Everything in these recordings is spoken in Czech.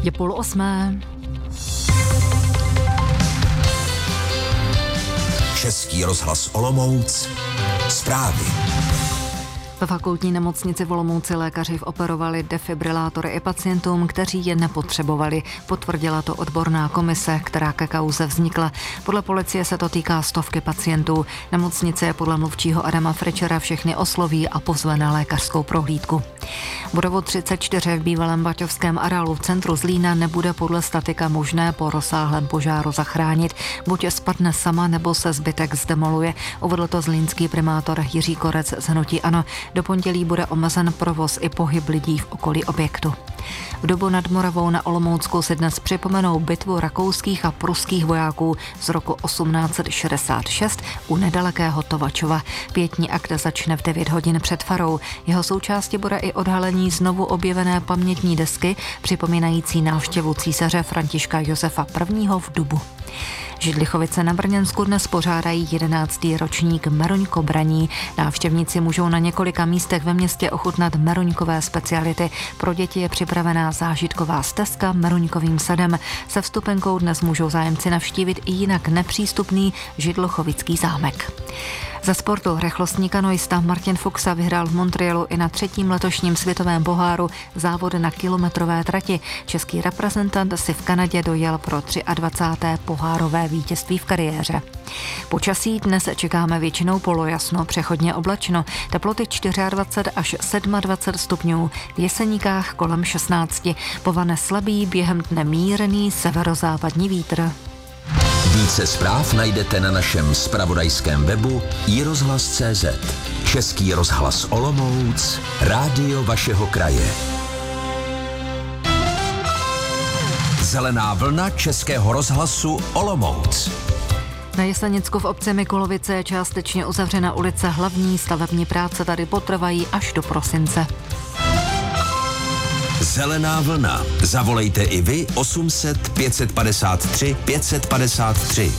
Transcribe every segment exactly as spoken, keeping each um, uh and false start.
Je půl osmé. Český rozhlas Olomouc. Zprávy. Ve fakultní nemocnici v Olomouci lékaři operovali defibrilátory i pacientům, kteří je nepotřebovali. Potvrdila to odborná komise, která ke kauze vznikla. Podle policie se to týká stovky pacientů. Nemocnice podle mluvčího Adama Fričera všechny osloví a pozve na lékařskou prohlídku. Budovu třicet čtyři v bývalém baťovském areálu v centru Zlína nebude podle statika možné po rozsáhlém požáru zachránit. Buď spadne sama, nebo se zbytek zdemoluje. Uvedl to zlínský primátor Jiří Korec z hnutí ANO. Do pondělí bude omezen provoz i pohyb lidí v okolí objektu. V Dobu nad Moravou na Olomoucku si dnes připomenou bitvu rakouských a pruských vojáků z roku osmnáct set šedesát šest u nedalekého Tovačova. Pětní akt začne v devět hodin před farou. Jeho součástí bude i odhalení znovu objevené pamětní desky připomínající návštěvu císaře Františka Josefa prvního. v Dubu. Židlichovice na Brněnsku dnes pořádají jedenáctý ročník Meruňko braní. Návštěvníci můžou na několika místech ve městě ochutnat meruňkové speciality. Pro děti je připravená zážitková stezka Meruňkovým sadem. Se vstupenkou dnes můžou zájemci navštívit i jinak nepřístupný Židlochovický zámek. Za sportu rychlostní kanoista Martin Fuxa vyhrál v Montrealu i na třetím letošním světovém poháru závod na kilometrové trati. Český reprezentant si v Kanadě dojel pro dvacáté třetí pohárové vítězství v kariéře. Počasí dnes čekáme většinou polojasno, přechodně oblačno, teploty dvacet čtyři až dvacet sedm stupňů, v Jeseníkách kolem šestnáct, povane slabý, během dne mírný severozápadní vítr. Více zpráv najdete na našem zpravodajském webu i rozhlas tečka cé zet. Český rozhlas Olomouc, rádio vašeho kraje. Zelená vlna Českého rozhlasu Olomouc. Na Jesenicku v obci Mikolovice je částečně uzavřena ulice Hlavní. Stavební práce tady potrvají až do prosince. Zelená vlna. Zavolejte i vy osm set pět padesát tři pět padesát tři.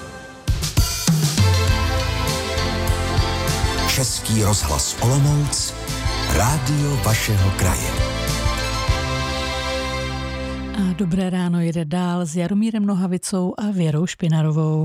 Český rozhlas Olomouc, rádio vašeho kraje. A dobré ráno jede dál s Jaromírem Nohavicou a Věrou Špinarovou.